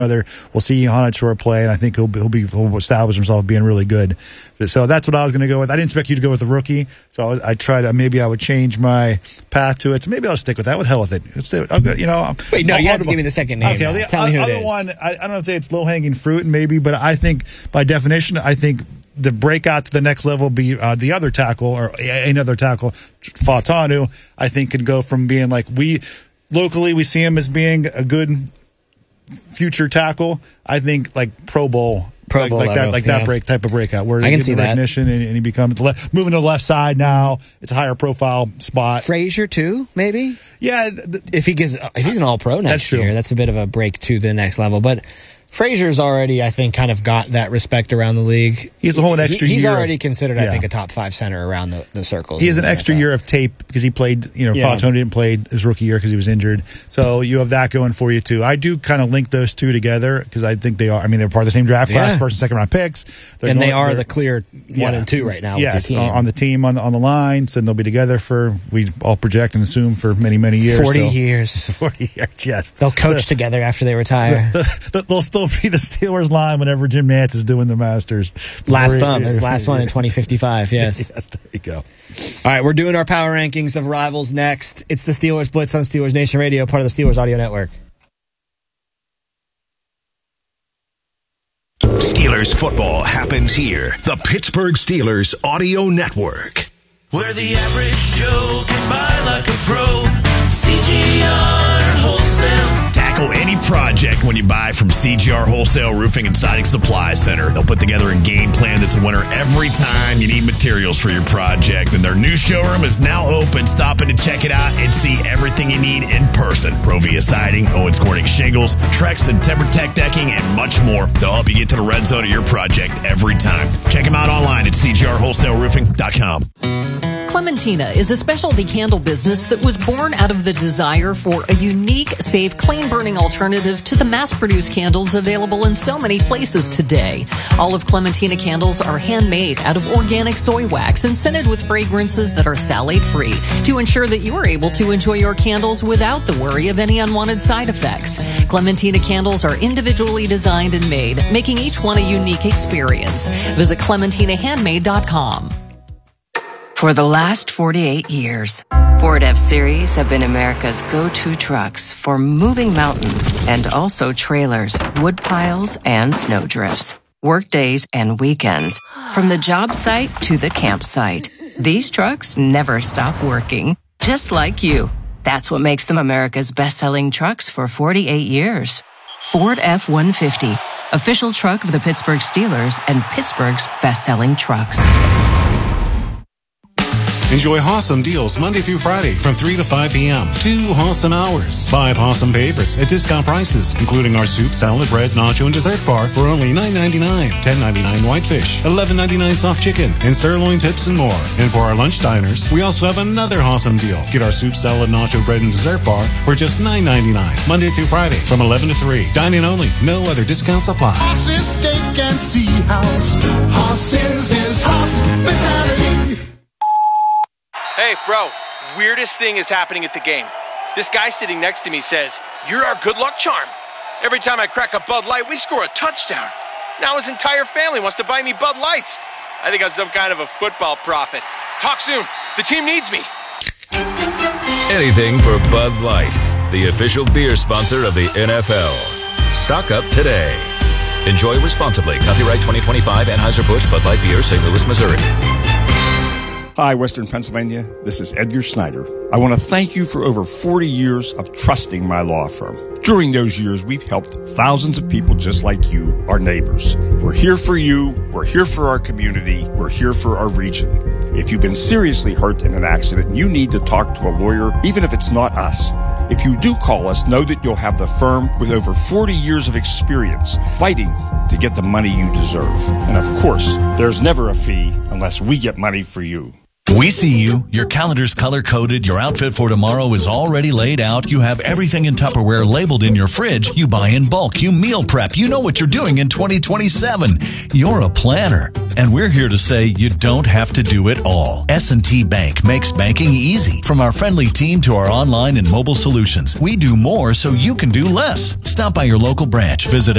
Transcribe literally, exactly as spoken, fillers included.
Other, we'll see Johanna Chor play, and I think he'll he'll be he'll establish himself being really good. So that's what I was going to go with. I didn't expect you to go with the rookie, so I, was, I tried. To, maybe I would change my path to it. So maybe I'll stick with that. What the hell with it? It's, I'll go, you know. Wait, no, I'll, you I'll, have to give me the second name. Okay, now. the Tell me who other it is. one. I, I don't say it's low hanging fruit, maybe, but I think by definition, I think the breakout to the next level be uh, the other tackle or another tackle, Fatanu. I think could go from being like we locally we see him as being a good future tackle. I think like Pro Bowl, Pro like, Bowl like level, that, like yeah. that break type of breakout where I he can gets see the that. recognition and, and he becomes le- moving to the left side now. It's a higher profile spot. Frazier too, maybe. Yeah, th- If he gets, if he's an All Pro next That's true. year, that's a bit of a break to the next level. But Frazier's already, I think, kind of got that respect around the league. He has a whole extra he, He's year. already considered, I Yeah. think, a top five center around the, the circles. He has in an the extra N F L. year of tape because he played, you know, Yeah. Fatoni didn't play his rookie year because he was injured. So you have that going for you, too. I do kind of link those two together because I think they are, I mean, they're part of the same draft class, Yeah. first and second round picks. They're And they going- are they're- the clear Yeah. one and two right now. Yes, with the team. on on the team, on, on the line. So they'll be together for, we all project and assume, for many, many years. forty so. years. forty years, yes. They'll coach The- together after they retire. the- they'll still be the Steelers line whenever Jim Nantz is doing the Masters. Last Before he- time, his last one in twenty fifty-five. Yes. Yes, there you go. All right, we're doing our power rankings of rivals next. It's the Steelers Blitz on Steelers Nation Radio, part of the Steelers Audio Network. Steelers football happens here. The Pittsburgh Steelers Audio Network. Where the average Joe can buy like a pro. C G R Wholesale. Tackle any project when you buy from C G R Wholesale Roofing and Siding Supply Center. They'll put together a game plan that's a winner every time you need materials for your project. And their new showroom is now open. Stop in to check it out and see everything you need in person. Provia Siding, Owens Corning Shingles, Trex and TimberTech Decking, and much more. They'll help you get to the red zone of your project every time. Check them out online at c g r wholesale roofing dot com. Clementina is a specialty candle business that was born out of the desire for a unique, safe, clean-burning alternative to the mass-produced candles available in so many places today. All of Clementina candles are handmade out of organic soy wax and scented with fragrances that are phthalate-free to ensure that you are able to enjoy your candles without the worry of any unwanted side effects. Clementina candles are individually designed and made, making each one a unique experience. Visit clementina handmade dot com. For the last forty-eight years, Ford F-Series have been America's go-to trucks for moving mountains and also trailers, wood piles, and snow drifts. Workdays and weekends, from the job site to the campsite. These trucks never stop working, just like you. That's what makes them America's best-selling trucks for forty-eight years. Ford F one fifty, official truck of the Pittsburgh Steelers and Pittsburgh's best-selling trucks. Enjoy awesome deals Monday through Friday from three to five p.m. Two awesome hours. Five awesome favorites at discount prices, including our soup, salad, bread, nacho, and dessert bar for only nine ninety-nine. ten ninety-nine whitefish, eleven ninety-nine soft chicken, and sirloin tips and more. And for our lunch diners, we also have another awesome deal. Get our soup, salad, nacho, bread, and dessert bar for just nine ninety-nine. Monday through Friday from eleven to three. Dine in only. No other discounts apply. Horses, steak, and sea house. Horses is hospitality. Hey, bro, weirdest thing is happening at the game. This guy sitting next to me says, "You're our good luck charm." Every time I crack a Bud Light, we score a touchdown. Now his entire family wants to buy me Bud Lights. I think I'm some kind of a football prophet. Talk soon. The team needs me. Anything for Bud Light, the official beer sponsor of the N F L. Stock up today. Enjoy responsibly. Copyright twenty twenty-five Anheuser-Busch Bud Light Beer, Saint Louis, Missouri. Hi, Western Pennsylvania. This is Edgar Snyder. I want to thank you for over forty years of trusting my law firm. During those years, we've helped thousands of people just like you, our neighbors. We're here for you. We're here for our community. We're here for our region. If you've been seriously hurt in an accident and you need to talk to a lawyer, even if it's not us, if you do call us, know that you'll have the firm with over forty years of experience fighting to get the money you deserve. And of course, there's never a fee unless we get money for you. We see you. Your calendar's color-coded. Your outfit for tomorrow is already laid out. You have everything in Tupperware labeled in your fridge. You buy in bulk. You meal prep. You know what you're doing in twenty twenty-seven. You're a planner. And we're here to say you don't have to do it all. S and T Bank makes banking easy. From our friendly team to our online and mobile solutions, we do more so you can do less. Stop by your local branch. Visit